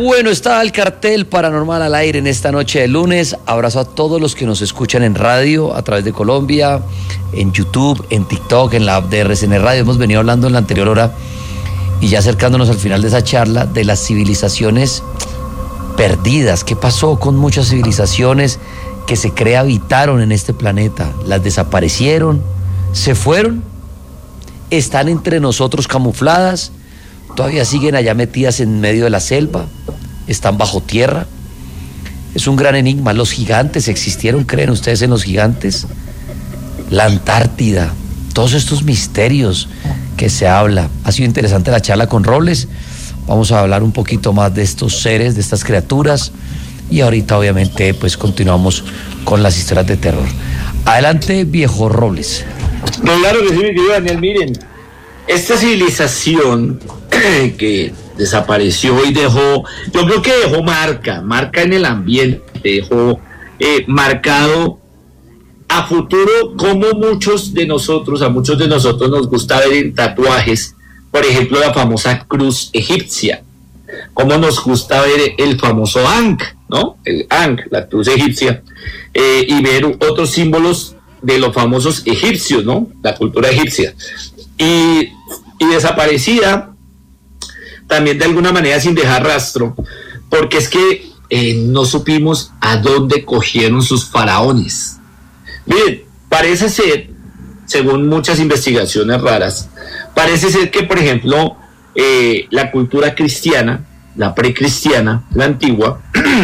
Bueno, está el cartel paranormal al aire en esta noche de lunes. Abrazo a todos los que nos escuchan en radio, a través de Colombia, en YouTube, en TikTok, en la app de RCN Radio. Hemos venido hablando en la anterior hora y ya acercándonos al final de esa charla de las civilizaciones perdidas. ¿Qué pasó con muchas civilizaciones que se cree habitaron en este planeta? ¿Las desaparecieron? ¿Se fueron? ¿Están entre nosotros camufladas? ¿Todavía siguen allá metidas en medio de la selva? ¿Están bajo tierra? Es un gran enigma. ¿Los gigantes existieron? ¿Creen ustedes en los gigantes? La Antártida, todos estos misterios que se habla. Ha sido interesante la charla con Robles. Vamos a hablar un poquito más de estos seres, de estas criaturas. Y ahorita obviamente pues continuamos con las historias de terror. Adelante, viejo Robles. Claro que sí, mi querido Daniel. Miren, esta civilización que desapareció y dejó, yo creo que dejó marca en el ambiente, dejó marcado a futuro como a muchos de nosotros nos gusta ver en tatuajes, por ejemplo la famosa cruz egipcia, como nos gusta ver el famoso Ankh, ¿no? El Ankh, la cruz egipcia, y ver otros símbolos de los famosos egipcios, ¿no? La cultura egipcia. Y desaparecida también de alguna manera sin dejar rastro, porque es que no supimos a dónde cogieron sus faraones. Miren, parece ser, según muchas investigaciones raras, parece ser que, por ejemplo, la cultura cristiana, la precristiana, la antigua,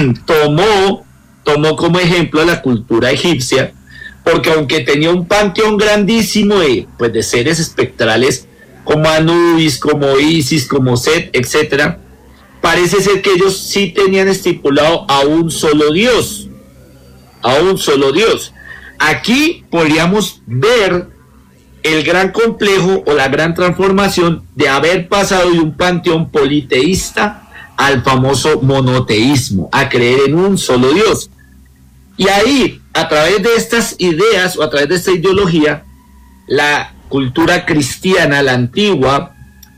tomó como ejemplo a la cultura egipcia, porque aunque tenía un panteón grandísimo de seres espectrales, como Anubis, como Isis, como Set, etcétera, parece ser que ellos sí tenían estipulado a un solo Dios. Aquí podríamos ver el gran complejo o la gran transformación de haber pasado de un panteón politeísta al famoso monoteísmo, a creer en un solo Dios. Y ahí, a través de estas ideas o a través de esta ideología, la cultura cristiana, la antigua,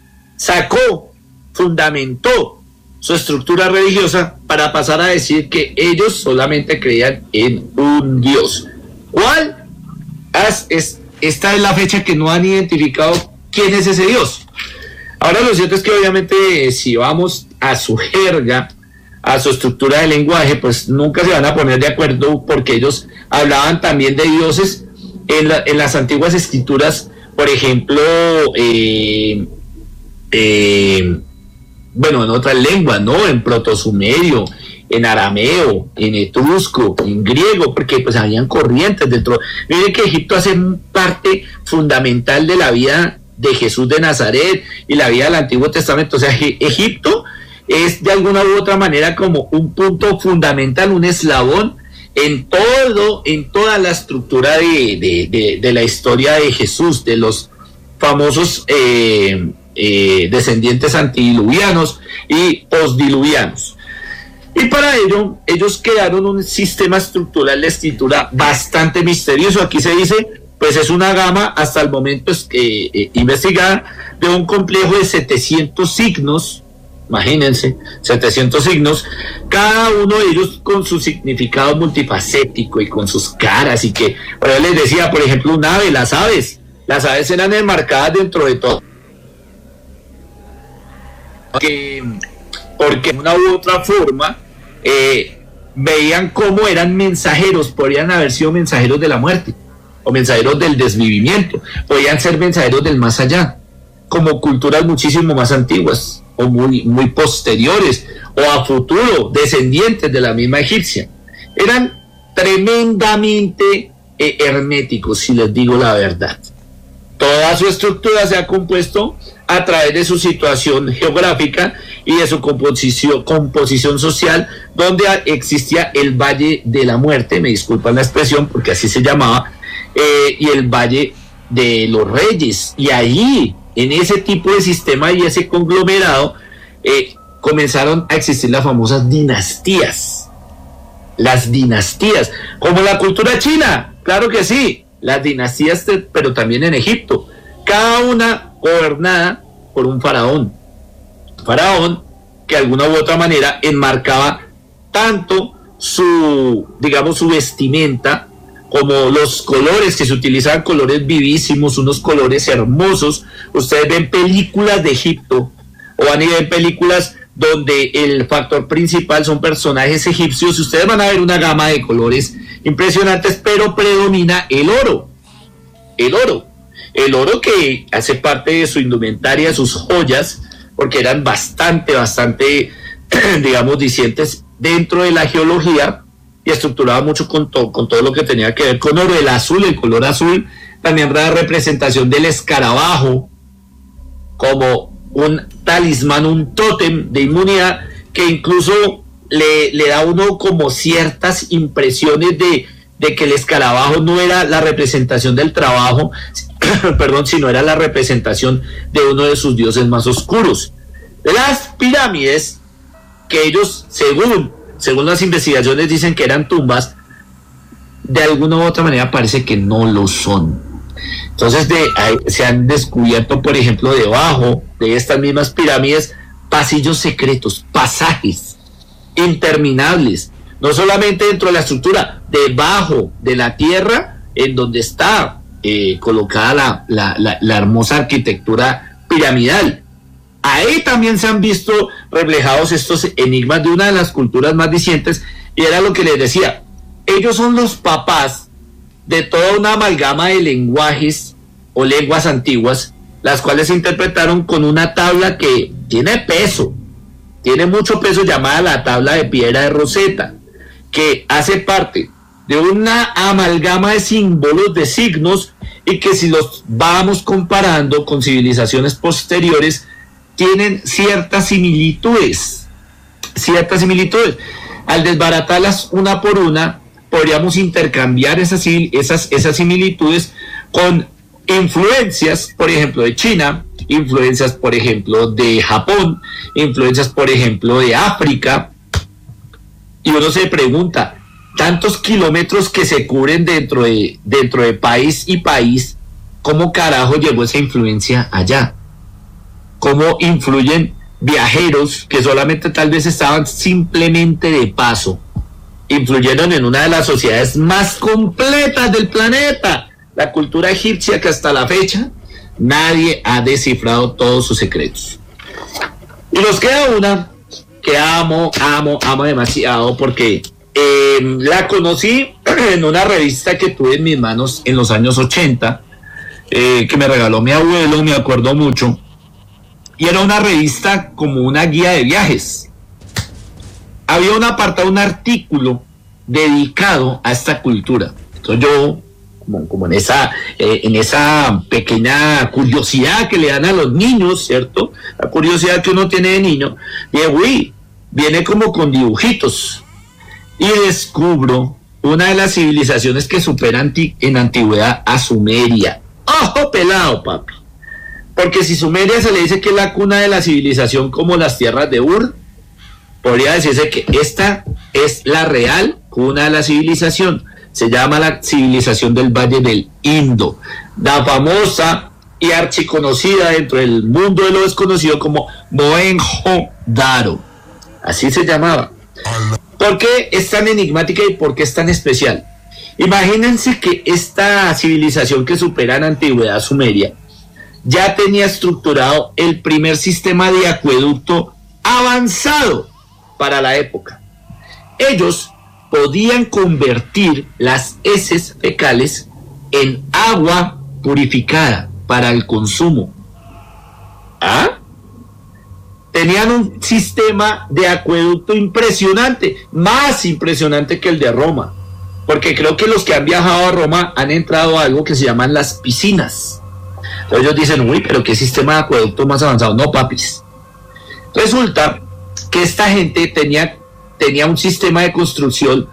fundamentó su estructura religiosa para pasar a decir que ellos solamente creían en un Dios. ¿Cuál? Esta es la fecha que no han identificado quién es ese Dios. Ahora lo cierto es que obviamente si vamos a su jerga, a su estructura de lenguaje, pues nunca se van a poner de acuerdo, porque ellos hablaban también de dioses en las antiguas escrituras. Por ejemplo, en otras lenguas, ¿no? En protosumerio, en arameo, en etrusco, en griego, porque pues habían corrientes dentro. Miren que Egipto hace parte fundamental de la vida de Jesús de Nazaret y la vida del Antiguo Testamento. O sea, Egipto es de alguna u otra manera como un punto fundamental, un eslabón en toda la estructura de la historia de Jesús, de los famosos descendientes antidiluvianos y postdiluvianos. Y para ello, ellos crearon un sistema estructural de escritura bastante misterioso. Aquí se dice, pues es una gama, hasta el momento investigada, de un complejo de 700 signos. Imagínense, 700 signos, cada uno de ellos con su significado multifacético y con sus caras, y que, por ejemplo, les decía, por ejemplo, un ave, las aves eran enmarcadas dentro de todo, porque de una u otra forma veían cómo eran mensajeros, podrían haber sido mensajeros de la muerte, o mensajeros del desvivimiento, podían ser mensajeros del más allá, como culturas muchísimo más antiguas, o muy posteriores, o a futuro, descendientes de la misma egipcia. Eran tremendamente herméticos, si les digo la verdad. Toda su estructura se ha compuesto a través de su situación geográfica y de su composición social, donde existía el Valle de la Muerte, me disculpan la expresión porque así se llamaba, y el Valle de los Reyes. Y allí, en ese tipo de sistema y ese conglomerado, comenzaron a existir las famosas dinastías. Las dinastías, como la cultura china, claro que sí, las dinastías, pero también en Egipto, cada una gobernada por un faraón. Faraón que de alguna u otra manera enmarcaba tanto su vestimenta, como los colores que se utilizaban, colores vivísimos, unos colores hermosos. Ustedes ven películas de Egipto o van a ver películas donde el factor principal son personajes egipcios, ustedes van a ver una gama de colores impresionantes, pero predomina el oro que hace parte de su indumentaria, sus joyas, porque eran bastante, digamos, discientes dentro de la geología y estructuraba mucho con todo lo que tenía que ver con oro. El color azul, también la representación del escarabajo como un talismán, un tótem de inmunidad, que incluso le da a uno como ciertas impresiones de que el escarabajo no era la representación del trabajo, perdón, sino era la representación de uno de sus dioses más oscuros. Las pirámides, que ellos, según las investigaciones, dicen que eran tumbas, de alguna u otra manera parece que no lo son. Entonces se han descubierto, por ejemplo, debajo de estas mismas pirámides, pasillos secretos, pasajes interminables, no solamente dentro de la estructura, debajo de la tierra, en donde está colocada la hermosa arquitectura piramidal. Ahí también se han visto reflejados estos enigmas de una de las culturas más discientes, y era lo que les decía, ellos son los papás de toda una amalgama de lenguajes o lenguas antiguas, las cuales se interpretaron con una tabla que tiene mucho peso, llamada la tabla de piedra de Rosetta, que hace parte de una amalgama de símbolos, de signos, y que si los vamos comparando con civilizaciones posteriores, tienen ciertas similitudes. Al desbaratarlas una por una, podríamos intercambiar esas similitudes con influencias, por ejemplo, de China, influencias, por ejemplo, de Japón, influencias, por ejemplo, de África, y uno se pregunta, tantos kilómetros que se cubren dentro de país y país, ¿cómo carajo llegó esa influencia allá? ¿Cómo influyen viajeros que solamente tal vez estaban simplemente de paso? Influyeron en una de las sociedades más completas del planeta, la cultura egipcia, que hasta la fecha nadie ha descifrado todos sus secretos. Y nos queda una que amo demasiado, porque la conocí en una revista que tuve en mis manos en los años 80, que me regaló mi abuelo, me acuerdo mucho, y era una revista como una guía de viajes. Había un apartado, un artículo dedicado a esta cultura. Entonces yo, como en esa pequeña curiosidad que le dan a los niños, ¿cierto? La curiosidad que uno tiene de niño, dije, uy, viene como con dibujitos. Y descubro una de las civilizaciones que superan en antigüedad a Sumeria. ¡Ojo pelado, papi! Porque si Sumeria se le dice que es la cuna de la civilización, como las tierras de Ur, podría decirse que esta es la real cuna de la civilización. Se llama la civilización del Valle del Indo, la famosa y archiconocida dentro del mundo de lo desconocido como Mohenjo-Daro. Así se llamaba. ¿Por qué es tan enigmática y por qué es tan especial? Imagínense que esta civilización que supera en antigüedad Sumeria ya tenía estructurado el primer sistema de acueducto avanzado para la época. Ellos podían convertir las heces fecales en agua purificada para el consumo. ¿Ah? Tenían un sistema de acueducto impresionante, más impresionante que el de Roma, porque creo que los que han viajado a Roma han entrado a algo que se llaman las piscinas. Entonces ellos dicen, uy, pero qué sistema de acueducto más avanzado. No, papis. Resulta que esta gente tenía un sistema de construcción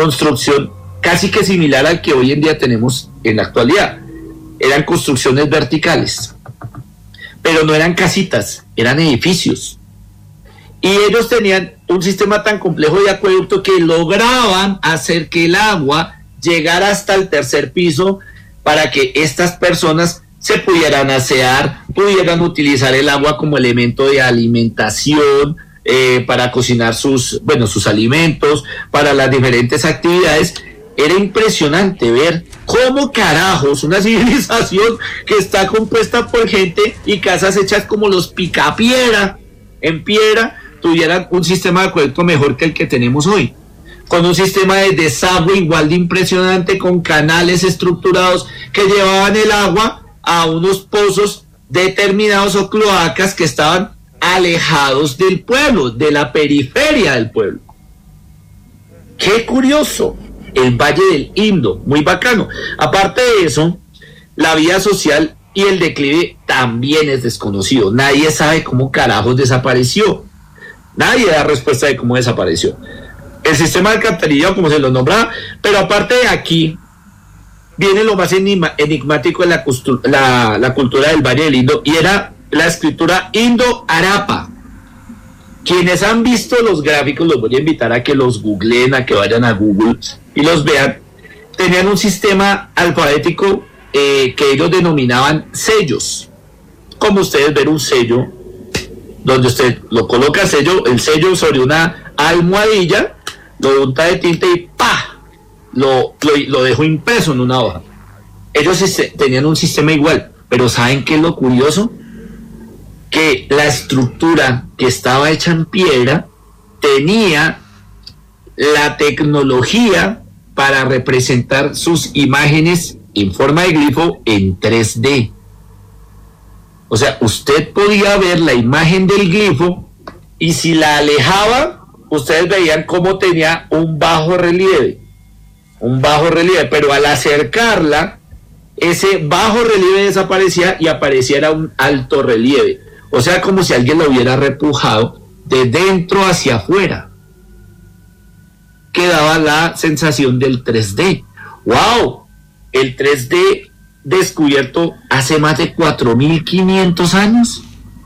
casi que similar al que hoy en día tenemos en la actualidad. Eran construcciones verticales, pero no eran casitas, eran edificios. Y ellos tenían un sistema tan complejo de acueducto que lograban hacer que el agua llegara hasta el tercer piso para que estas personas se pudieran asear, pudieran utilizar el agua como elemento de alimentación, para cocinar sus alimentos, para las diferentes actividades. Era impresionante ver cómo carajos una civilización que está compuesta por gente y casas hechas como los Picapiedra, en piedra, tuvieran un sistema de acueducto mejor que el que tenemos hoy, con un sistema de desagüe igual de impresionante, con canales estructurados que llevaban el agua a unos pozos determinados o cloacas que estaban alejados del pueblo, de la periferia del pueblo. ¡Qué curioso! El Valle del Indo, muy bacano. Aparte de eso, la vida social y el declive también es desconocido. Nadie sabe cómo carajos desapareció. Nadie da respuesta de cómo desapareció. El sistema de alcantarillado, como se lo nombraba, pero aparte de aquí, viene lo más enigmático de la cultura del Valle del Indo, y era la escritura indo-arapa. Quienes han visto los gráficos, los voy a invitar a que los googleen, a que vayan a Google y los vean. Tenían un sistema alfabético que ellos denominaban sellos. Como ustedes ven un sello, donde usted lo coloca el sello sobre una almohadilla, lo unta de tinta y ¡pa! Lo dejó impreso en una hoja. Ellos tenían un sistema igual, pero ¿saben qué es lo curioso? Que la estructura que estaba hecha en piedra tenía la tecnología para representar sus imágenes en forma de glifo en 3D. O sea, usted podía ver la imagen del glifo y si la alejaba, ustedes veían cómo tenía un bajo relieve, pero al acercarla, ese bajo relieve desaparecía y apareciera un alto relieve. O sea, como si alguien lo hubiera repujado de dentro hacia afuera. Quedaba la sensación del 3D. ¡Wow! El 3D descubierto hace más de 4.500 años.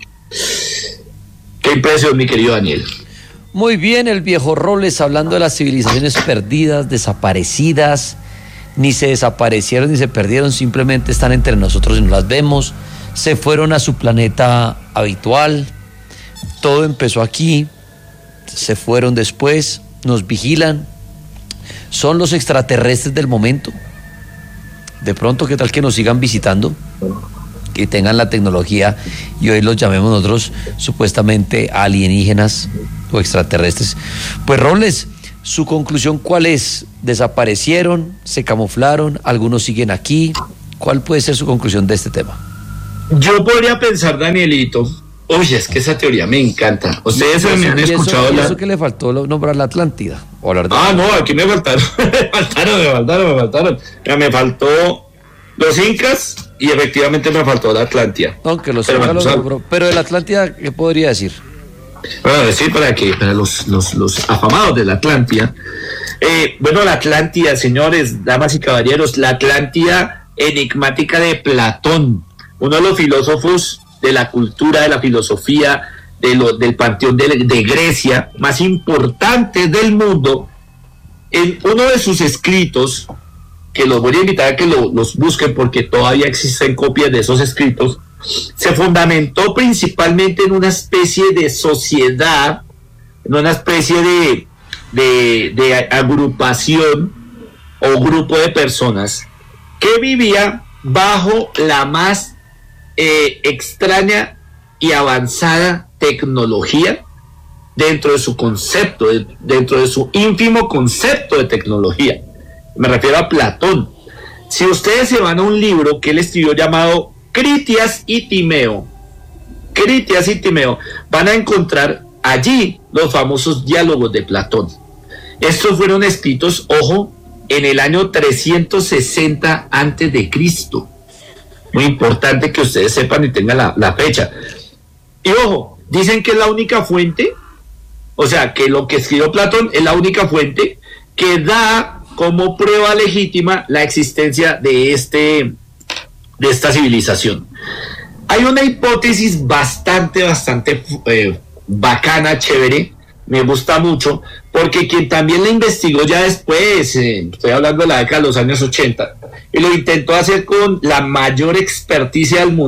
¡Qué impresión, mi querido Daniel! Muy bien, el viejo Robles hablando de las civilizaciones perdidas, desaparecidas. Ni se desaparecieron ni se perdieron, simplemente están entre nosotros y no las vemos. Se fueron a su planeta habitual, todo empezó aquí, se fueron después, nos vigilan, son los extraterrestres del momento. De pronto, ¿qué tal que nos sigan visitando? Que tengan la tecnología y hoy los llamemos nosotros supuestamente alienígenas o extraterrestres. Pues Robles, ¿su conclusión cuál es? ¿Desaparecieron? ¿Se camuflaron? ¿Algunos siguen aquí? ¿Cuál puede ser su conclusión de este tema? Yo podría pensar, Danielito, oye, es que esa teoría me encanta. Ustedes me han escuchado eso que le faltó nombrar la Atlántida. No, aquí me faltaron. me faltaron. Me faltó los incas y efectivamente me faltó la Atlántida. Aunque los incas lo nombró. Pero de la Atlántida, ¿qué podría decir? Bueno, decir para los afamados de la Atlántida. La Atlántida, señores, damas y caballeros, la Atlántida enigmática de Platón, uno de los filósofos de la cultura, de la filosofía, del panteón de Grecia, más importante del mundo. En uno de sus escritos, que los voy a invitar a que los busquen porque todavía existen copias de esos escritos, se fundamentó principalmente en una especie de sociedad, en una especie de agrupación o grupo de personas que vivía bajo la más extraña y avanzada tecnología dentro de su concepto, dentro de su ínfimo concepto de tecnología. Me refiero a Platón. Si ustedes se van a un libro que él escribió llamado Critias y Timeo, van a encontrar allí los famosos diálogos de Platón. Estos fueron escritos, ojo, en el año 360 antes de Cristo. Muy importante que ustedes sepan y tengan la fecha. Y ojo, dicen que es la única fuente, o sea, que lo que escribió Platón es la única fuente que da como prueba legítima la existencia de esta civilización. Hay una hipótesis bastante bacana, chévere, me gusta mucho, porque quien también la investigó ya después, estoy hablando de la década de los años 80, y lo intentó hacer con la mayor experticia del mundo,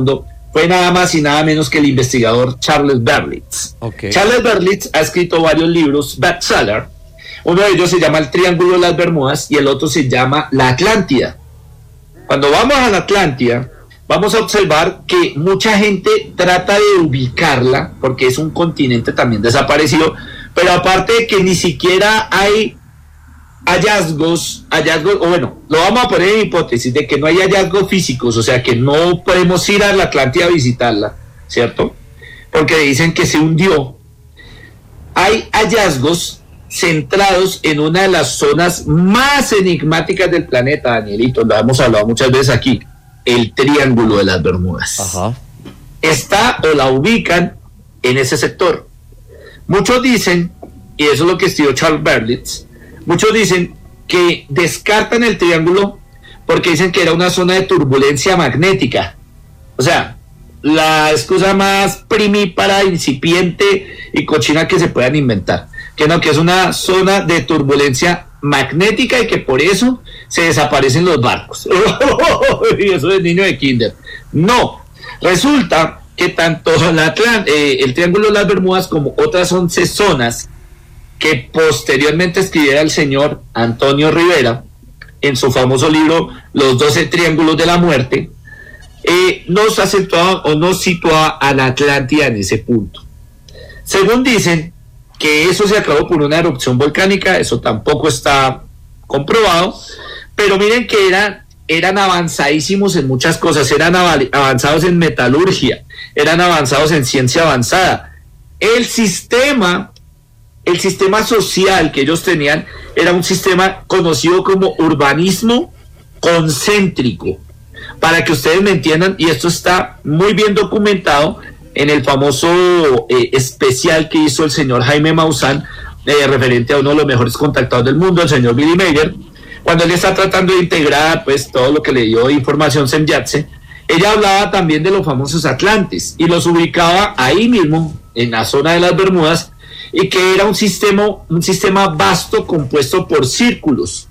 fue nada más y nada menos que el investigador Charles Berlitz. Okay. Charles Berlitz ha escrito varios libros bestseller. Uno de ellos se llama El Triángulo de las Bermudas y el otro se llama La Atlántida. Cuando vamos a la Atlántida, vamos a observar que mucha gente trata de ubicarla, porque es un continente también desaparecido, pero aparte de que ni siquiera hay hallazgos, o bueno, lo vamos a poner en hipótesis de que no hay hallazgos físicos, o sea que no podemos ir a la Atlántida a visitarla, ¿cierto? Porque dicen que se hundió. Hay hallazgos centrados en una de las zonas más enigmáticas del planeta, Danielito, lo hemos hablado muchas veces aquí, el Triángulo de las Bermudas. Ajá. Está o la ubican en ese sector. Muchos dicen, y eso es lo que estudió Charles Berlitz, muchos dicen que descartan el triángulo porque dicen que era una zona de turbulencia magnética. O sea, la excusa más primípara, incipiente y cochina que se puedan inventar. Que no, que es una zona de turbulencia magnética y que por eso se desaparecen los barcos. Y eso es niño de kinder. No, resulta que tanto el Triángulo de las Bermudas como otras 11 zonas que posteriormente escribiera el señor Antonio Rivera en su famoso libro Los 12 Triángulos de la Muerte, nos acentuaba o nos situaba a la Atlántida en ese punto. Según dicen que eso se acabó por una erupción volcánica, eso tampoco está comprobado, pero miren que eran avanzadísimos en muchas cosas, eran avanzados en metalurgia, eran avanzados en ciencia avanzada. El sistema social que ellos tenían era un sistema conocido como urbanismo concéntrico. Para que ustedes me entiendan, y esto está muy bien documentado en el famoso especial que hizo el señor Jaime Maussan, referente a uno de los mejores contactados del mundo, el señor Billy Mayer, cuando él está tratando de integrar pues todo lo que le dio información Semyatse. Ella hablaba también de los famosos Atlantes y los ubicaba ahí mismo, en la zona de las Bermudas, y que era un sistema vasto compuesto por círculos.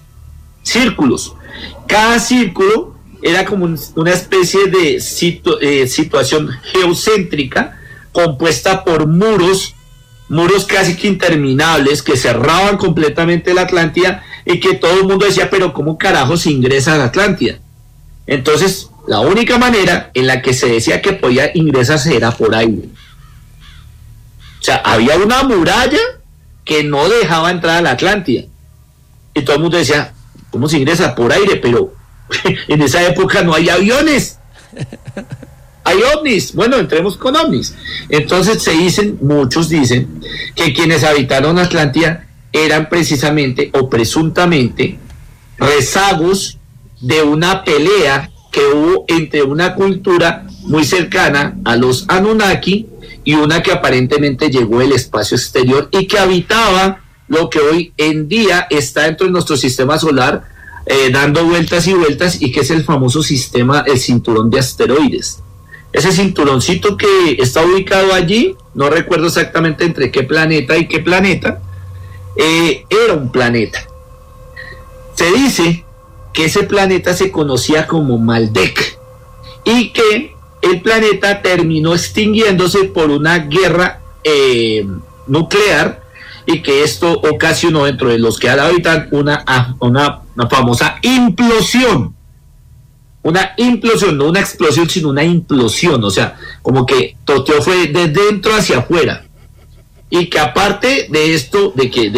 Cada círculo era como una especie de situación geocéntrica compuesta por muros casi que interminables que cerraban completamente la Atlántida y que todo el mundo decía, pero ¿cómo carajo se ingresa a la Atlántida? Entonces, la única manera en la que se decía que podía ingresarse era por aire. O sea, había una muralla que no dejaba entrar a la Atlántida. Y todo el mundo decía, ¿cómo se ingresa? Por aire, pero en esa época no hay aviones. Hay ovnis. Bueno, entremos con ovnis. Entonces muchos dicen que quienes habitaron Atlántida eran precisamente o presuntamente rezagos de una pelea que hubo entre una cultura muy cercana a los Anunnaki y una que aparentemente llegó del espacio exterior y que habitaba lo que hoy en día está dentro de nuestro sistema solar, dando vueltas y vueltas, y que es el famoso el cinturón de asteroides. Ese cinturoncito que está ubicado allí, no recuerdo exactamente entre qué planeta y qué planeta, era un planeta. Se dice que ese planeta se conocía como Maldek y que el planeta terminó extinguiéndose por una guerra nuclear, y que esto ocasionó dentro de los que habitan una famosa implosión. Una implosión, no una explosión, sino una implosión. O sea, como que Toteo fue de dentro hacia afuera. Y que aparte de esto,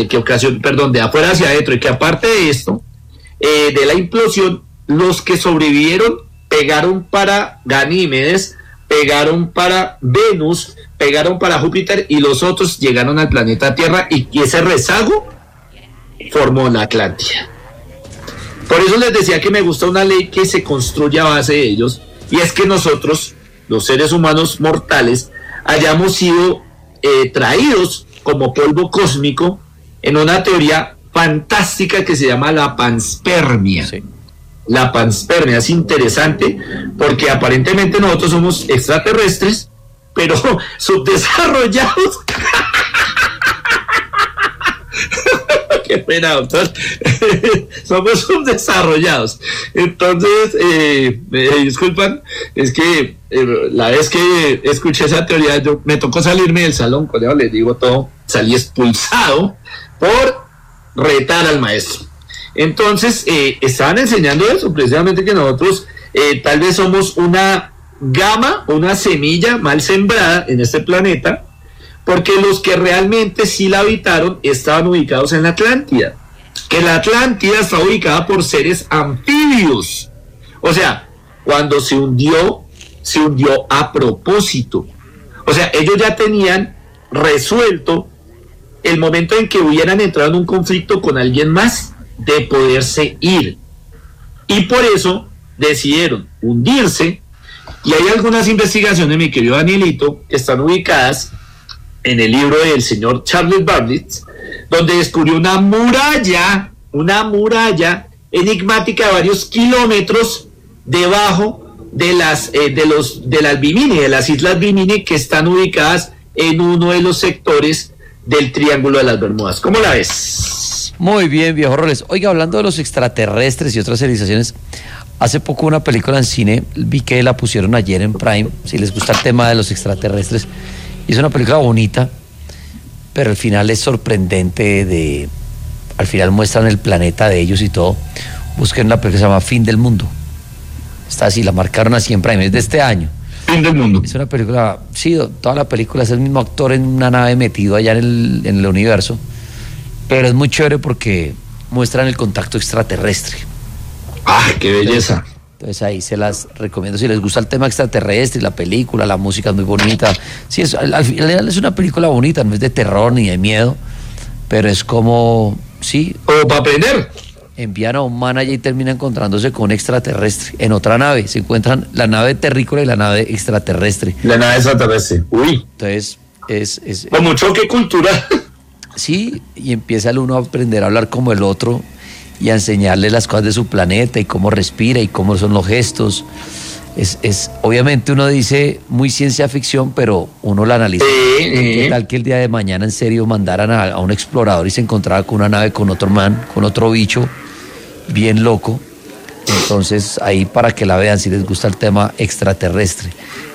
de afuera hacia adentro, y que aparte de esto, de la implosión, los que sobrevivieron pegaron para Ganímedes, pegaron para Venus, pegaron para Júpiter, y los otros llegaron al planeta Tierra, y ese rezago formó la Atlántida. Por eso les decía que me gusta una ley que se construye a base de ellos, y es que nosotros, los seres humanos mortales, hayamos sido traídos como polvo cósmico en una teoría fantástica que se llama la panspermia. Sí. La panspermia es interesante porque aparentemente nosotros somos extraterrestres, pero subdesarrollados. Qué pena, doctor. Somos subdesarrollados. Entonces, me disculpan, Es que la vez que escuché esa teoría, me tocó salirme del salón, colega, les digo todo, salí expulsado por retar al maestro. Entonces, estaban enseñando eso, precisamente que nosotros tal vez somos una gama, una semilla mal sembrada en este planeta, porque los que realmente sí la habitaron estaban ubicados en la Atlántida, que la Atlántida está ubicada por seres anfibios. O sea, cuando se hundió a propósito. O sea, ellos ya tenían resuelto el momento en que hubieran entrado en un conflicto con alguien más, de poderse ir. Y por eso decidieron hundirse. Y hay algunas investigaciones, mi querido Danielito, que están ubicadas en el libro del señor Charles Bartlett, donde descubrió una muralla enigmática de varios kilómetros debajo de las Bimini, de las islas Bimini, que están ubicadas en uno de los sectores del Triángulo de las Bermudas. ¿Cómo la ves? Muy bien, viejo Roles. Oiga, hablando de los extraterrestres y otras civilizaciones, hace poco una película en cine, vi que la pusieron ayer en Prime, si les gusta el tema de los extraterrestres, y es una película bonita, pero al final es sorprendente. Al final muestran el planeta de ellos y todo. Busquen una película que se llama Fin del Mundo. Está así, la marcaron así en Prime, es de este año. Fin del Mundo. Es una película, sí, toda la película es el mismo actor en una nave metido allá en el universo, pero es muy chévere porque muestran el contacto extraterrestre. ¡Ah, qué belleza! Entonces ahí se las recomiendo si les gusta el tema extraterrestre, la película, la música es muy bonita. Sí, al final es una película bonita, no es de terror ni de miedo, pero es como, sí. O para aprender. Envían a un manager y termina encontrándose con un extraterrestre en otra nave. Se encuentran la nave terrícola y la nave extraterrestre. La nave extraterrestre. Uy. Entonces es como choque cultural. Sí, y empieza el uno a aprender a hablar como el otro y a enseñarle las cosas de su planeta y cómo respira y cómo son los gestos. Obviamente uno dice muy ciencia ficción, pero uno la analiza. ¿Qué tal que el día de mañana en serio mandaran a un explorador y se encontrara con una nave con otro man, con otro bicho bien loco? Entonces ahí para que la vean si les gusta el tema extraterrestre.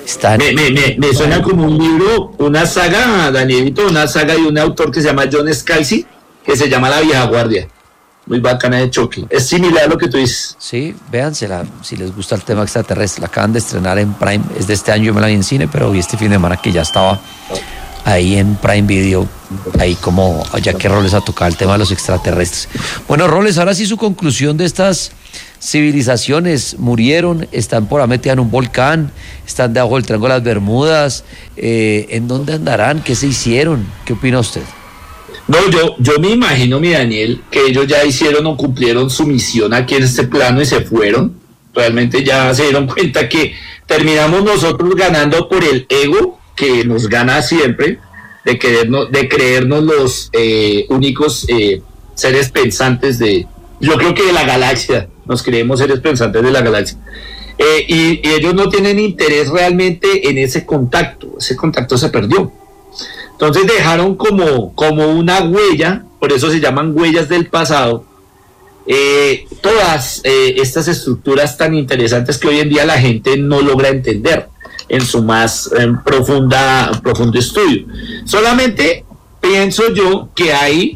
Me suena como un libro, una saga, Danielito, una saga de un autor que se llama John Scalzi, que se llama La Vieja Guardia. Muy bacana de choque. Es similar a lo que tú dices. Sí, véansela si les gusta el tema extraterrestre. La acaban de estrenar en Prime. Es de este año, yo me la vi en cine, pero vi este fin de semana que ya estaba ahí en Prime Video. Ahí como ya que Roles ha tocado el tema de los extraterrestres. Bueno, Roles, ahora sí su conclusión de estas civilizaciones. Murieron, están por ahí metidas en un volcán, están debajo del Triángulo de las Bermudas. ¿En dónde andarán? ¿Qué se hicieron? ¿Qué opina usted? No, yo me imagino, mi Daniel, que ellos ya hicieron o cumplieron su misión aquí en este plano y se fueron. Realmente ya se dieron cuenta que terminamos nosotros ganando por el ego que nos gana siempre, de creernos los únicos seres pensantes yo creo que de la galaxia, nos creemos seres pensantes de la galaxia. Y ellos no tienen interés realmente en ese contacto se perdió. Entonces dejaron como una huella, por eso se llaman huellas del pasado, todas estas estructuras tan interesantes que hoy en día la gente no logra entender en su más profundo estudio. Solamente pienso yo que hay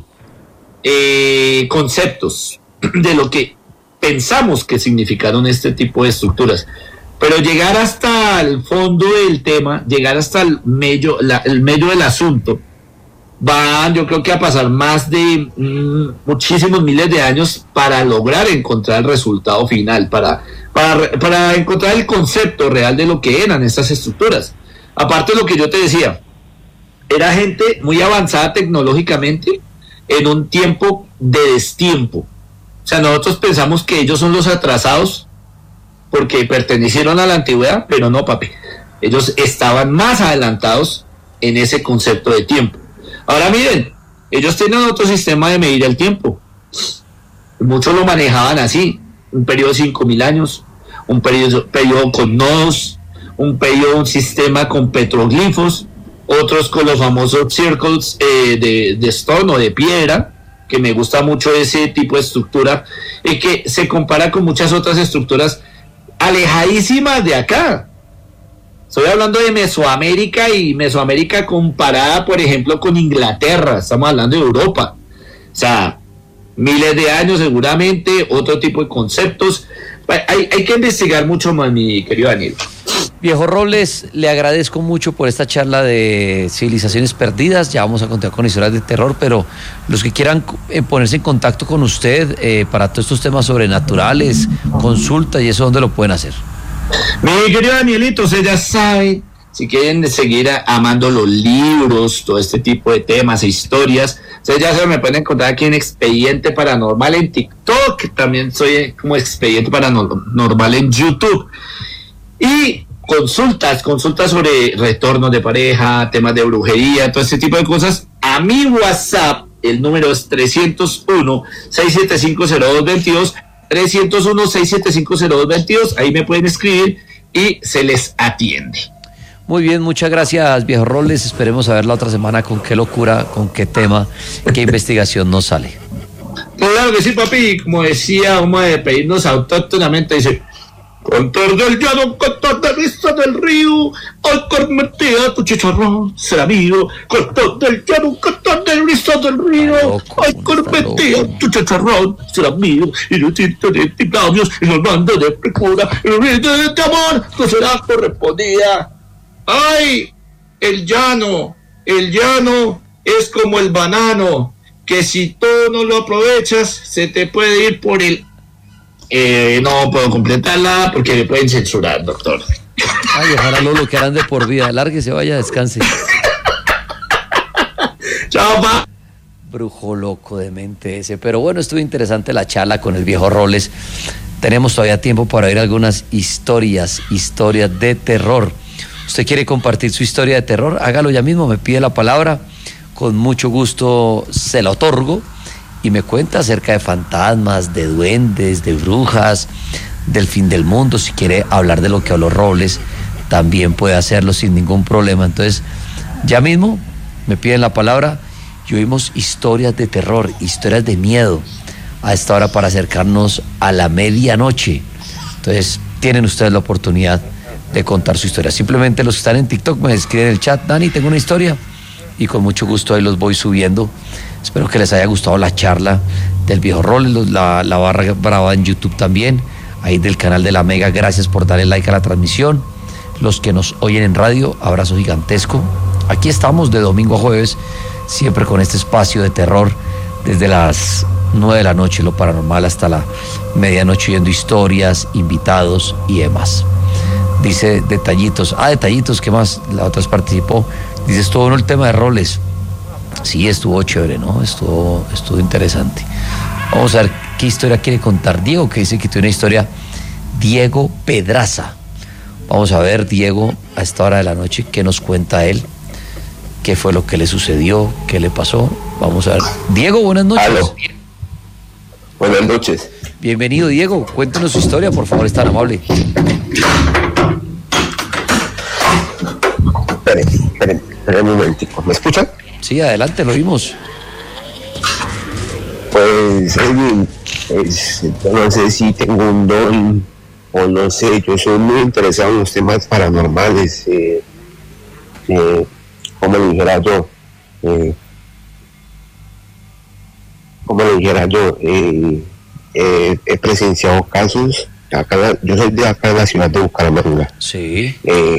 conceptos de lo que pensamos que significaron este tipo de estructuras. Pero llegar hasta el fondo del tema, llegar hasta el medio del asunto, yo creo que a pasar más de muchísimos miles de años para lograr encontrar el resultado final, para encontrar el concepto real de lo que eran estas estructuras. Aparte de lo que yo te decía, era gente muy avanzada tecnológicamente en un tiempo de destiempo. O sea, nosotros pensamos que ellos son los atrasados porque pertenecieron a la antigüedad, pero no, papi. Ellos estaban más adelantados en ese concepto de tiempo. Ahora miren, ellos tienen otro sistema de medir el tiempo. Muchos lo manejaban así, un periodo de 5.000 años, un periodo con nodos, un sistema con petroglifos, otros con los famosos circles de stone o de piedra, que me gusta mucho ese tipo de estructura, y que se compara con muchas otras estructuras alejadísimas de acá. Estoy hablando de Mesoamérica, y Mesoamérica comparada, por ejemplo, con Inglaterra. Estamos hablando de Europa. O sea, miles de años seguramente, otro tipo de conceptos. Hay que investigar mucho más, mi querido Daniel. Viejo Robles, le agradezco mucho por esta charla de Civilizaciones Perdidas. Ya vamos a contar con historias de terror, pero los que quieran ponerse en contacto con usted para todos estos temas sobrenaturales, consulta y eso, ¿dónde lo pueden hacer? Mi querido Danielito, ustedes ya saben, si quieren seguir amando los libros, todo este tipo de temas e historias, ustedes ya saben, me pueden encontrar aquí en Expediente Paranormal en TikTok, también soy como Expediente Paranormal en YouTube. Y consultas sobre retornos de pareja, temas de brujería, todo este tipo de cosas, a mi WhatsApp, el número es 301-675-0222, 301-675-0222, ahí me pueden escribir y se les atiende. Muy bien, muchas gracias, Viejo Robles. Esperemos a ver la otra semana con qué locura, con qué tema, qué investigación nos sale. Claro que sí, papi. Como decía, vamos a despedirnos autóctonamente. Dice: Cantor del llano, cantor de risa del río, al cormetea tu chicharrón será mío. Cantor del llano, cantor de risa del río, al cormetea tu chicharrón será mío. Y los tintos de labios, y los mandos de frescura, y los gritos de amor, no será correspondida. ¡Ay! El llano es como el banano, que si tú no lo aprovechas, se te puede ir por el... no puedo completarla porque me pueden censurar, doctor. Ay, ojalá lo bloquearán de por vida. Lárguese, vaya, descanse. Chao, pa. Brujo loco de mente ese. Pero bueno, estuvo interesante la charla con el Viejo Robles. Tenemos todavía tiempo para oír algunas historias de terror. ¿Usted quiere compartir su historia de terror? Hágalo ya mismo, me pide la palabra. Con mucho gusto se la otorgo. Y me cuenta acerca de fantasmas, de duendes, de brujas, del fin del mundo. Si quiere hablar de lo que habló Robles, también puede hacerlo sin ningún problema. Entonces, ya mismo me piden la palabra y oímos historias de terror, historias de miedo a esta hora para acercarnos a la medianoche. Entonces, tienen ustedes la oportunidad de contar su historia. Simplemente los que están en TikTok me escriben en el chat: Dani, tengo una historia, y con mucho gusto ahí los voy subiendo. Espero que les haya gustado la charla del Viejo Robles, la barra brava en YouTube también, ahí del canal de La Mega. Gracias por darle like a la transmisión. Los que nos oyen en radio, abrazo gigantesco. Aquí estamos de domingo a jueves, siempre con este espacio de terror, desde las 9 de la noche, lo paranormal, hasta la medianoche, oyendo historias, invitados y demás. Dice detallitos, ¿qué más? La otra participó. Dice: estuvo bueno el tema de Roles. Sí, estuvo chévere, ¿no? Estuvo interesante. Vamos a ver qué historia quiere contar Diego, que dice que tiene una historia. Diego Pedraza. Vamos a ver, Diego, a esta hora de la noche, qué nos cuenta él, qué fue lo que le sucedió, qué le pasó. Vamos a ver. Diego, buenas noches. Aló. Buenas noches. Bienvenido, Diego. Cuéntenos su historia, por favor, es tan amable. Esperen un momentico. ¿Me escuchan? Sí, adelante, lo oímos. Pues, yo no sé si tengo un don o no sé, yo soy muy interesado en los temas paranormales. ¿Cómo le dijera yo? He presenciado casos. Yo soy de acá de la ciudad de Bucaramanga. Sí.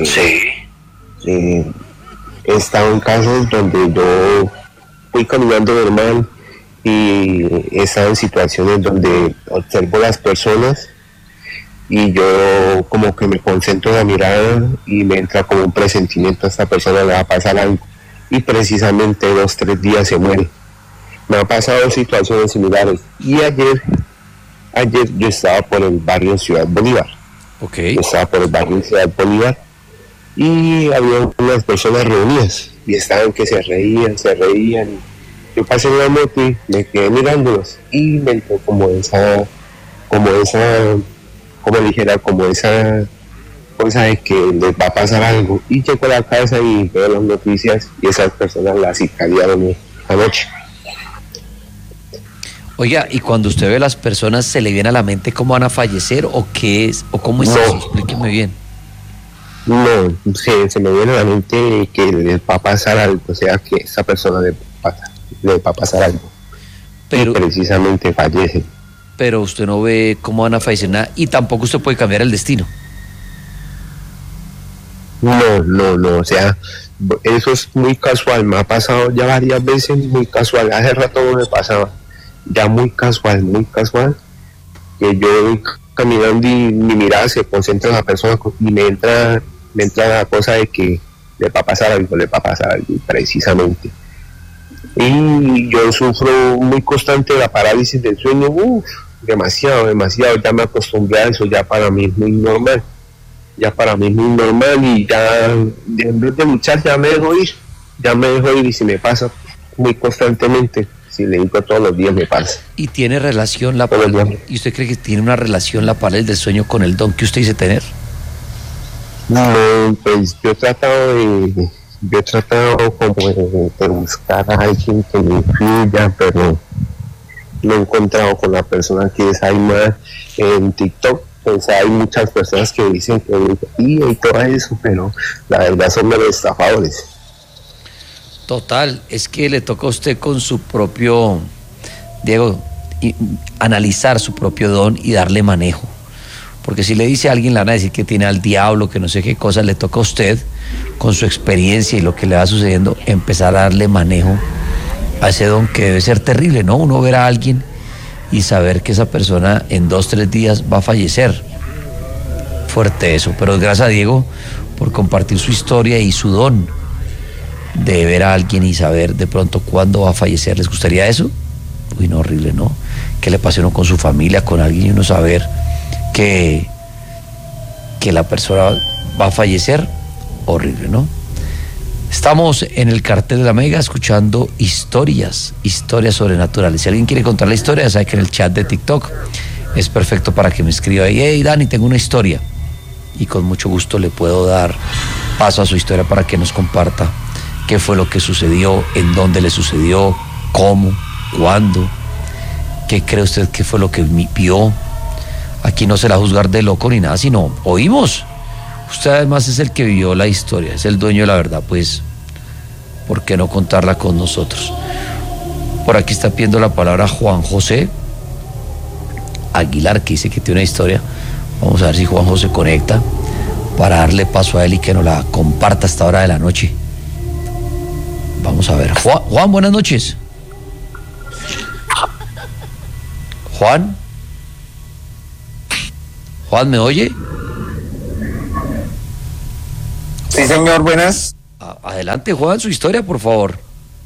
He estado en casos donde yo fui caminando normal y he estado en situaciones donde observo las personas y yo como que me concentro en la mirada y me entra como un presentimiento: a esta persona le va a pasar algo, y precisamente 2-3 días se muere. Me han pasado situaciones similares, y ayer yo estaba por el barrio Ciudad Bolívar. Okay. Yo estaba por el barrio Ciudad Bolívar y había unas personas reunidas y estaban que se reían. Yo pasé en la moto y me quedé mirándolos y me entró como esa cosa de que les va a pasar algo, y llego a la casa y veo las noticias y esas personas las sicariaron anoche. Oiga, y cuando usted ve a las personas, ¿se le viene a la mente cómo van a fallecer o qué es, o cómo es eso? Explíqueme bien. No, se me viene a la mente que le va a pasar algo, o sea, que esa persona le va a pasar algo. Pero, y precisamente fallece. pero usted no ve cómo van a fallecer nada y tampoco usted puede cambiar el destino. No, o sea, eso es muy casual, me ha pasado ya varias veces, muy casual, hace rato no me pasaba, ya muy casual, que yo voy caminando y mi mirada se concentra en la persona y me entra la cosa de que le va a pasar algo, precisamente. Y yo sufro muy constante la parálisis del sueño, demasiado, ya me acostumbré a eso, ya para mí es muy normal. Y ya en vez de luchar ya me dejo ir y si me pasa muy constantemente, si le digo todos los días me pasa. ¿Y tiene relación ¿y usted cree que tiene una relación la parálisis del sueño con el don que usted dice tener? No, pues yo he tratado como de buscar a alguien que me influya, pero no he encontrado con la persona que es ahí más en TikTok. Pues hay muchas personas que dicen que y todo eso, pero la verdad son meros estafadores. Total, es que le toca a usted con su propio, Diego, analizar su propio don y darle manejo. Porque si le dice a alguien, le van a decir que tiene al diablo, que no sé qué cosa, le toca a usted, con su experiencia y lo que le va sucediendo, empezar a darle manejo a ese don que debe ser terrible, ¿no? Uno ver a alguien y saber que esa persona en 2-3 días va a fallecer. Fuerte eso, pero gracias a Diego por compartir su historia y su don de ver a alguien y saber de pronto cuándo va a fallecer. ¿Les gustaría eso? Uy, no, horrible, ¿no? Que le pase uno con su familia, con alguien y uno saber que la persona va a fallecer. Horrible, ¿no? Estamos en el cartel de la Mega escuchando historias sobrenaturales. Si alguien quiere contar la historia, ya sabe que en el chat de TikTok es perfecto para que me escriba ahí, hey Dani, tengo una historia. Y con mucho gusto le puedo dar paso a su historia para que nos comparta qué fue lo que sucedió, en dónde le sucedió, cómo, cuándo, qué cree usted que fue lo que vio. Aquí no se la juzgar de loco ni nada, sino oímos. Usted además es el que vivió la historia, es el dueño de la verdad, pues, ¿por qué no contarla con nosotros? Por aquí está pidiendo la palabra Juan José Aguilar, que dice que tiene una historia. Vamos a ver si Juan José conecta para darle paso a él y que nos la comparta a esta hora de la noche. Vamos a ver. Juan, buenas noches. Juan, ¿me oye? Sí, señor, buenas. Adelante, Juan, su historia, por favor.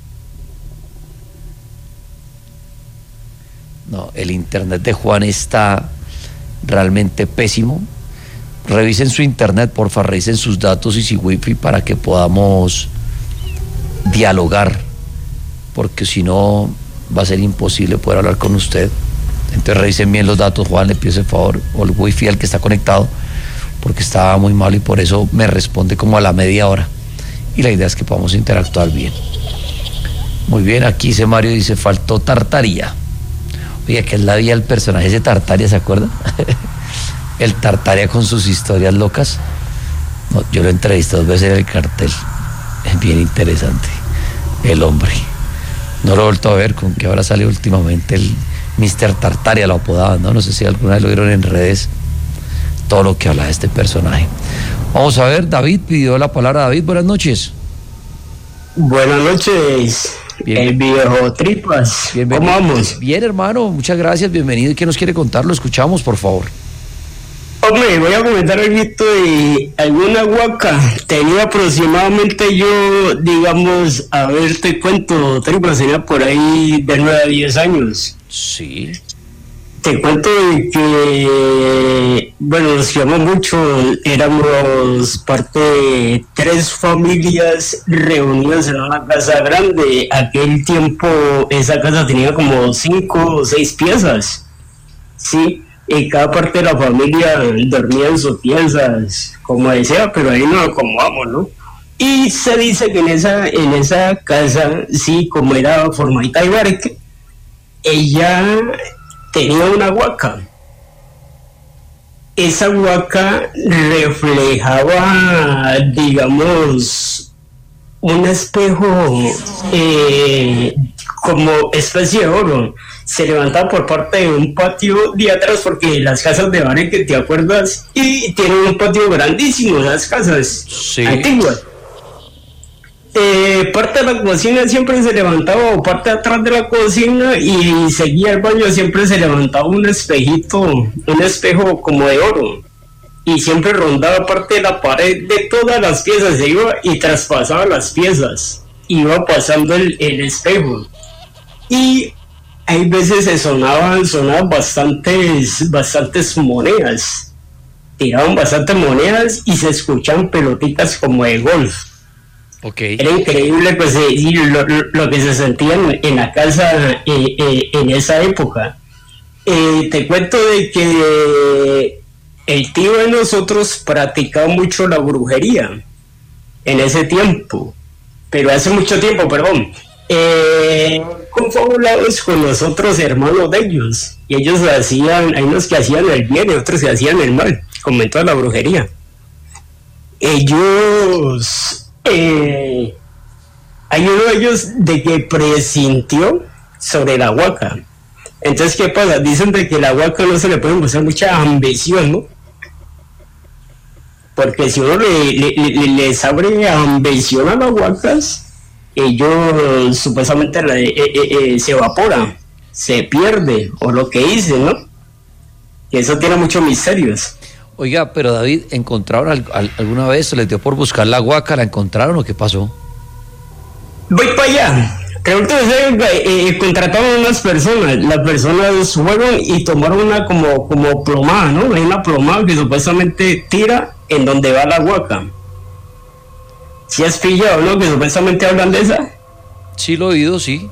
No, el internet de Juan está realmente pésimo. Revisen su internet, porfa, revisen sus datos y su wifi para que podamos dialogar, porque si no va a ser imposible poder hablar con usted. Entonces revisen bien los datos, Juan, le pido ese favor, o el wifi al que está conectado, porque estaba muy mal y por eso me responde como a la media hora. Y la idea es que podamos interactuar bien. Muy bien, aquí dice Mario, dice, faltó Tartaria. Oye, que es la vida del personaje ese Tartaria, ¿se acuerda? El Tartaria con sus historias locas. No, yo lo entrevisté 2 veces en el cartel. Es bien interesante. El hombre. No lo he vuelto a ver, con que ahora sale últimamente el Mr. Tartaria, lo apodaban, ¿no? No sé si alguna vez lo vieron en redes, todo lo que habla de este personaje. Vamos a ver, David pidió la palabra. David, buenas noches. Buenas noches, el viejo Tripas. Bienvenido. ¿Cómo vamos? Bien, hermano, muchas gracias, bienvenido. ¿Y qué nos quiere contar? Lo escuchamos, por favor. Hombre, voy a comentar algo de alguna huaca. Tenía aproximadamente yo, digamos, a ver, te cuento, Tripas, tenía por ahí de 9 a 10 años. Sí. Te cuento de que, bueno, nos llamó mucho, éramos parte de 3 familias reunidas en una casa grande. Aquel tiempo esa casa tenía como 5 o 6 piezas, ¿sí? Y cada parte de la familia dormía en sus piezas, como decía, pero ahí nos acomodamos, ¿no? Y se dice que en esa casa, sí, como era formadita de barque, ella tenía una huaca. esa huaca reflejaba, digamos, un espejo como especie de oro. Se levantaba por parte de un patio de atrás, porque las casas de Bareque, ¿te acuerdas? Y tienen un patio grandísimo, las casas antiguas. Parte de la cocina siempre se levantaba, o parte de atrás de la cocina, y seguía el baño, siempre se levantaba un espejito, un espejo como de oro, y siempre rondaba parte de la pared de todas las piezas, se iba y traspasaba las piezas, iba pasando el espejo, y hay veces se sonaban bastantes monedas, tiraban bastantes monedas y se escuchaban pelotitas como de golf. Okay. Era increíble, pues, lo que se sentía en la casa en esa época. Te cuento de que el tío de nosotros practicaba mucho la brujería en ese tiempo, pero hace mucho tiempo, perdón. Confabulados con los otros hermanos de ellos, y ellos hacían, hay unos que hacían el bien y otros que hacían el mal, como en toda la brujería. Ellos, hay uno de ellos de que presintió sobre la huaca. Entonces, ¿qué pasa? Dicen de que la huaca no se le puede mostrar mucha ambición, ¿no? Porque si uno les abre ambición a las huacas, ellos supuestamente se evapora, se pierde, o lo que dicen, ¿no? Y eso tiene muchos misterios. Oiga, pero David, ¿encontraron alguna vez, se les dio por buscar la huaca, la encontraron o qué pasó? Voy para allá. Resulta que contrataron unas personas, las personas fueron y tomaron una como plomada, ¿no? Hay una plomada que supuestamente tira en donde va la huaca. ¿Sí has pillado, no? Que supuestamente hablan de esa. Sí, lo he oído, sí.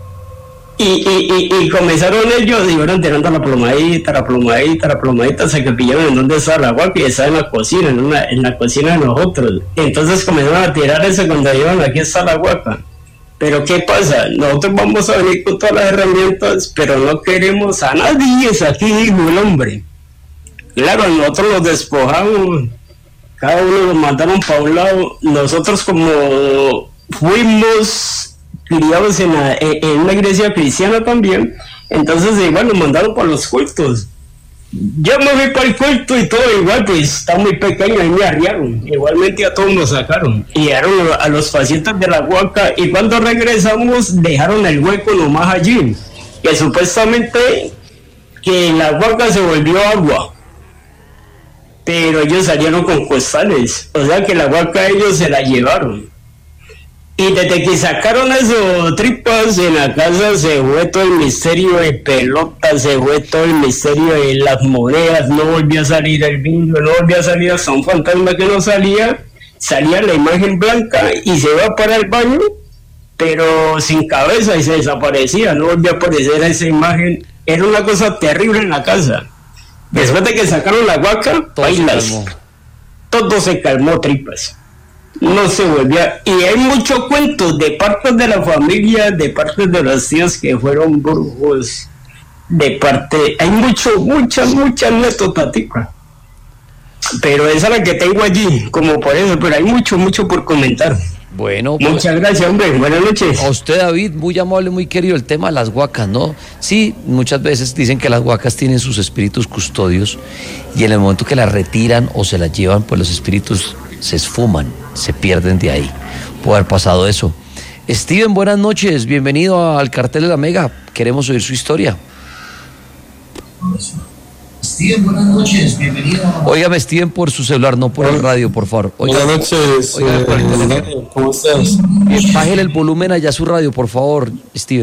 Y comenzaron ellos y iban tirando la plomadita, hasta que pillaron en donde está la huaca, y estaba en la cocina, en la cocina de nosotros. Entonces comenzaron a tirar eso cuando iban, aquí está la huaca. Pero ¿qué pasa? Nosotros vamos a venir con todas las herramientas, pero no queremos a nadie, es aquí, dijo el hombre. Claro, nosotros los despojamos, cada uno nos mandaron para un lado. Nosotros, como fuimos criados en una iglesia cristiana también, entonces igual nos mandaron para los cultos. Yo me fui para el culto y todo igual, pues estaba muy pequeño, y me arriaron. Igualmente a todos nos sacaron y dejaron a los pacientes de la huaca, y cuando regresamos dejaron el hueco nomás allí, que supuestamente que la huaca se volvió agua, pero ellos salieron con costales, o sea que la huaca ellos se la llevaron. Y desde que sacaron esos tripas en la casa, se fue todo el misterio de pelotas, se fue todo el misterio de las monedas, no volvió a salir el vidrio, no volvió a salir hasta un fantasma que no salía la imagen blanca y se iba para el baño, pero sin cabeza, y se desaparecía, no volvió a aparecer esa imagen. Era una cosa terrible en la casa. Después de que sacaron la huaca, todo se calmó, tripas. No se volvía, y hay muchos cuentos de partes de la familia, de partes de los tíos que fueron brujos, hay mucha anécdota, pero esa es la que tengo allí, como por eso, pero hay mucho por comentar. Bueno, pues, muchas gracias, hombre, buenas noches. A usted, David, muy amable, muy querido. El tema de las huacas, ¿no? Sí, muchas veces dicen que las huacas tienen sus espíritus custodios, y en el momento que las retiran o se las llevan, pues los espíritus se esfuman, se pierden de ahí. Puede haber pasado eso. Steven, buenas noches, bienvenido al Cartel de la Mega, queremos oír su historia. Steven, buenas noches, bienvenido. Óigame, Steven, por su celular, no por el radio, por favor. Buenas noches, ¿cómo estás? Bájele el volumen allá a su radio, por favor, Steven.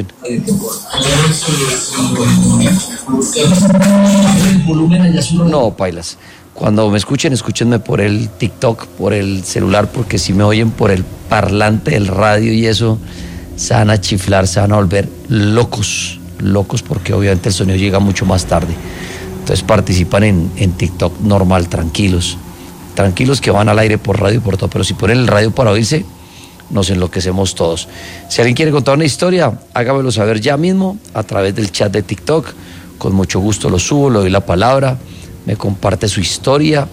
No, pailas. Cuando me escuchen, escúchenme por el TikTok, por el celular, porque si me oyen por el parlante del radio y eso, se van a chiflar, se van a volver locos, porque obviamente el sonido llega mucho más tarde. Entonces participan en TikTok normal, tranquilos que van al aire por radio y por todo, pero si ponen el radio para oírse, nos enloquecemos todos. Si alguien quiere contar una historia, hágamelo saber ya mismo a través del chat de TikTok, con mucho gusto lo subo, le doy la palabra me comparte su historia.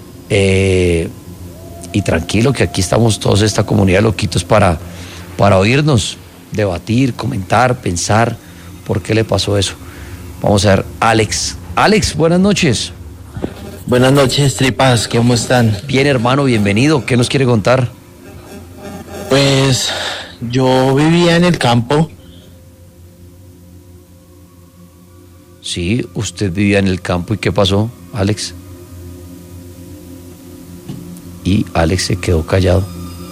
Y tranquilo, que aquí estamos todos, esta comunidad de loquitos, para oírnos, debatir, comentar, pensar por qué le pasó eso. Vamos a ver, Alex. Alex, buenas noches. Buenas noches, tripas, ¿cómo están? Bien, hermano, bienvenido. ¿Qué nos quiere contar? Pues yo vivía en el campo. Sí, usted vivía en el campo. ¿Y qué pasó, Alex? Y Alex se quedó callado.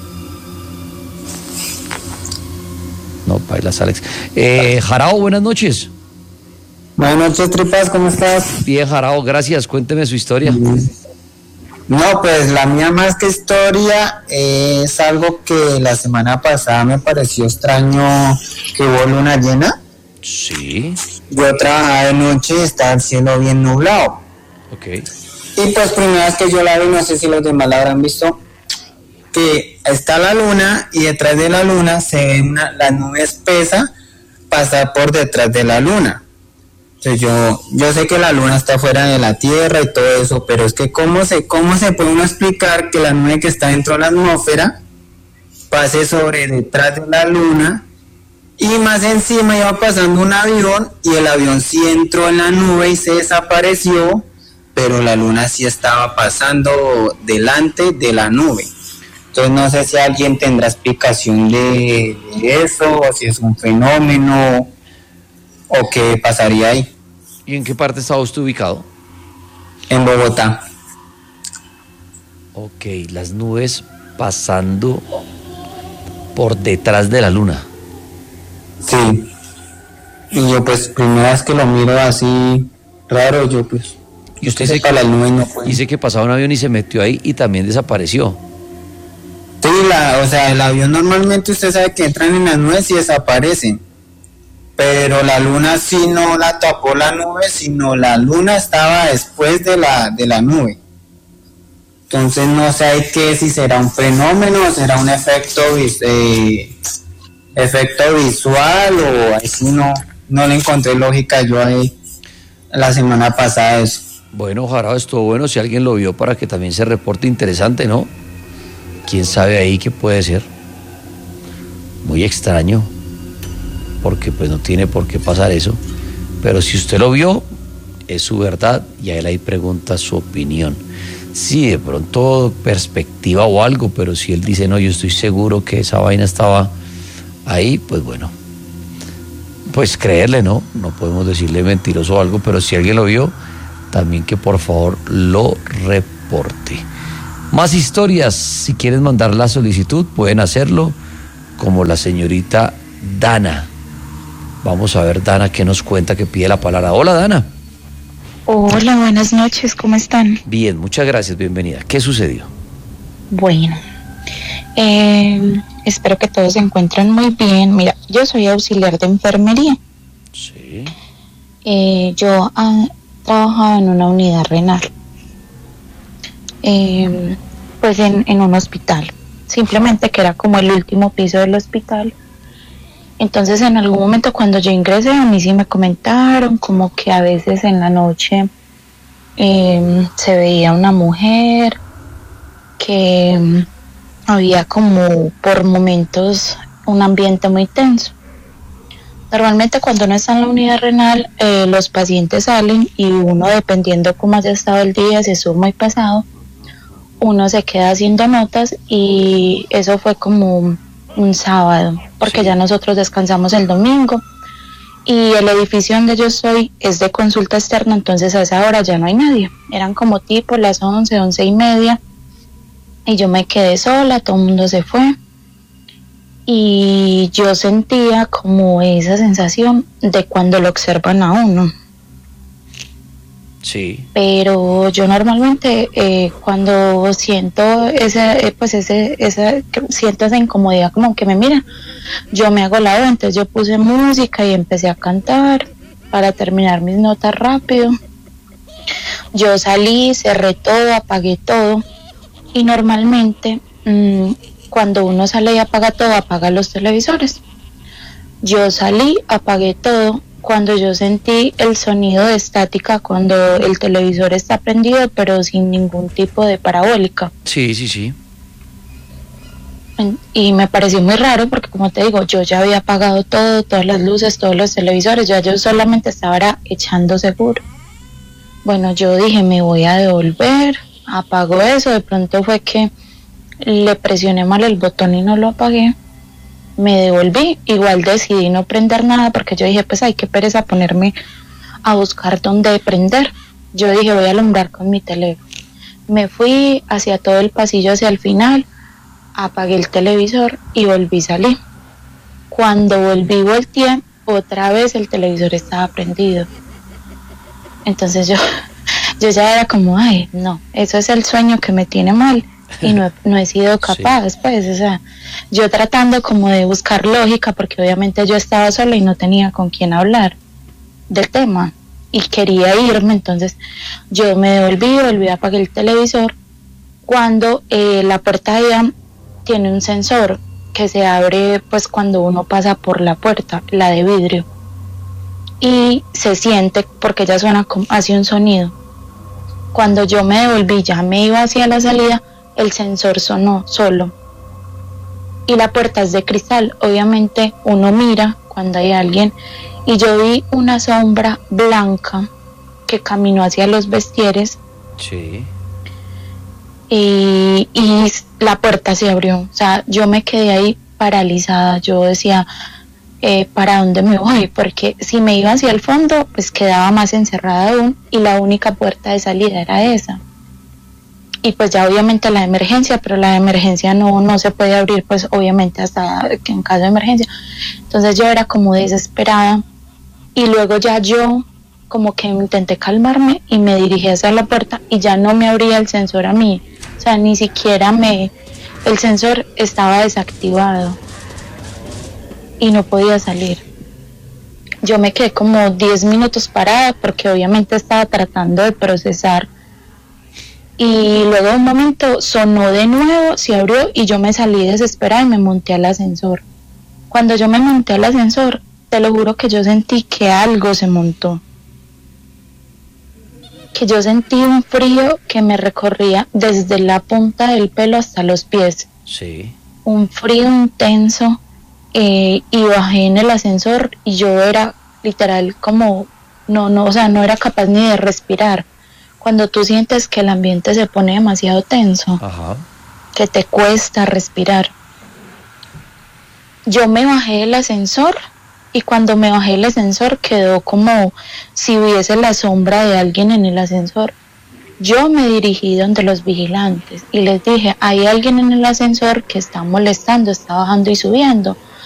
No, bailas, Alex. Jarao, buenas noches. Buenas noches, tripas, ¿cómo estás? Bien, Jarao, gracias. Cuénteme su historia. No, pues la mía más que historia es algo que la semana pasada me pareció extraño, que hubo luna llena. Sí. Yo trabajaba de noche y estaba el cielo bien nublado. Ok. Y pues primera vez que yo la vi, no sé si los demás la habrán visto, que está la luna y detrás de la luna se ve la nube espesa pasar por detrás de la luna. Entonces yo sé que la luna está fuera de la Tierra y todo eso, pero es que cómo se puede uno explicar que la nube que está dentro de la atmósfera pase sobre detrás de la luna, y más encima iba pasando un avión y el avión sí entró en la nube y se desapareció, pero la luna sí estaba pasando delante de la nube. Entonces no sé si alguien tendrá explicación de eso, o si es un fenómeno, o qué pasaría ahí. ¿Y en qué parte estaba usted ubicado? En Bogotá. Ok, las nubes pasando por detrás de la luna. Sí. Y yo pues primera vez que lo miro así raro, yo pues... Y usted dice que, las nubes no pueden. dice que pasaba un avión y se metió ahí y también desapareció. Sí, o sea, el avión normalmente usted sabe que entran en las nubes y desaparecen. Pero la luna sí no la tapó la nube, sino la luna estaba después de la nube. Entonces no sé qué, si será un fenómeno o será un efecto visual, o así no le encontré lógica yo ahí la semana pasada eso. Bueno, Jarao, estuvo bueno si alguien lo vio para que también se reporte. Interesante, ¿no? ¿Quién sabe ahí qué puede ser? Muy extraño, porque pues no tiene por qué pasar eso. Pero si usted lo vio, es su verdad y a él ahí pregunta su opinión. Sí, de pronto perspectiva o algo, pero si él dice, no, yo estoy seguro que esa vaina estaba ahí, pues bueno, pues creerle, ¿no? No podemos decirle mentiroso o algo, pero si alguien lo vio, también que por favor lo reporte. Más historias, si quieren mandar la solicitud, pueden hacerlo, como la señorita Dana. Vamos a ver, Dana, qué nos cuenta, que pide la palabra. Hola, Dana. Hola, buenas noches, ¿cómo están? Bien, muchas gracias, bienvenida. ¿Qué sucedió? Bueno, espero que todos se encuentren muy bien. Mira, yo soy auxiliar de enfermería. Sí. Yo trabajaba en una unidad renal, pues en un hospital, simplemente que era como el último piso del hospital. Entonces en algún momento cuando yo ingresé, a mí sí me comentaron como que a veces en la noche se veía una mujer, que había como por momentos un ambiente muy tenso. Normalmente cuando uno está en la unidad renal, los pacientes salen y uno, dependiendo cómo haya estado el día, si estuvo muy pesado, uno se queda haciendo notas, y eso fue como un sábado, porque ya nosotros descansamos el domingo, y el edificio donde yo estoy es de consulta externa, entonces a esa hora ya no hay nadie. Eran como tipo las 11:30, y yo me quedé sola, todo el mundo se fue, y yo sentía como esa sensación de cuando lo observan a uno. Sí. Pero yo normalmente cuando siento siento esa incomodidad, como que me miran, yo me hago la voz. Entonces yo puse música y empecé a cantar para terminar mis notas rápido. Yo salí, cerré todo, apagué todo, y normalmente cuando uno sale y apaga todo, apaga los televisores. Yo salí, apagué todo, cuando yo sentí el sonido de estática cuando el televisor está prendido pero sin ningún tipo de parabólica. Sí, sí, sí. Y me pareció muy raro porque, como te digo, yo ya había apagado todo, todas las luces, todos los televisores, ya yo solamente estaba echando seguro. Bueno, yo dije, me voy a devolver, apago eso, de pronto fue que le presioné mal el botón y no lo apagué. Me devolví, igual decidí no prender nada porque yo dije, pues hay que pereza ponerme a buscar dónde prender. Yo dije, voy a alumbrar con mi teléfono. Me fui hacia todo el pasillo, hacia el final, apagué el televisor y volví a salir. Cuando volteé, otra vez el televisor estaba prendido. Entonces yo ya era como, ay, no, eso es el sueño que me tiene mal. Y no he sido capaz, pues, o sea, yo tratando como de buscar lógica, porque obviamente yo estaba sola y no tenía con quién hablar del tema, y quería irme, entonces yo me volví a apagar el televisor, cuando la puerta allá tiene un sensor que se abre, pues, cuando uno pasa por la puerta, la de vidrio, y se siente, porque ella suena como, hace un sonido. Cuando yo me devolví, ya me iba hacia la salida, el sensor sonó solo y la puerta es de cristal, obviamente uno mira cuando hay alguien, y yo vi una sombra blanca que caminó hacia los vestieres. Sí. Y la puerta se abrió, o sea, yo me quedé ahí paralizada, yo decía, ¿para dónde me voy? Porque si me iba hacia el fondo, pues quedaba más encerrada aún, y la única puerta de salida era esa. Y pues ya obviamente la de emergencia, pero la de emergencia no se puede abrir, pues obviamente hasta que en caso de emergencia. Entonces yo era como desesperada, y luego ya yo como que intenté calmarme y me dirigí hacia la puerta y ya no me abría el sensor a mí, o sea, ni siquiera el sensor estaba desactivado y no podía salir. Yo me quedé como 10 minutos parada porque obviamente estaba tratando de procesar. Y luego de un momento sonó de nuevo, se abrió y yo me salí desesperada y me monté al ascensor. Cuando yo me monté al ascensor, te lo juro que yo sentí que algo se montó. Que yo sentí un frío que me recorría desde la punta del pelo hasta los pies. Sí. Un frío intenso, y bajé en el ascensor y yo era literal como, o sea, no era capaz ni de respirar. Cuando tú sientes que el ambiente se pone demasiado tenso, Ajá. que te cuesta respirar. Yo me bajé del ascensor y cuando me bajé del ascensor quedó como si hubiese la sombra de alguien en el ascensor. Yo me dirigí donde los vigilantes y les dije, hay alguien en el ascensor que está molestando, está bajando y subiendo.